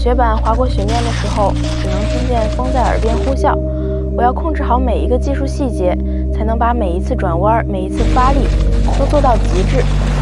雪板滑过雪面的时候，只能听见风在耳边呼啸。我要控制好每一个技术细节，才能把每一次转弯、每一次发力都做到极致。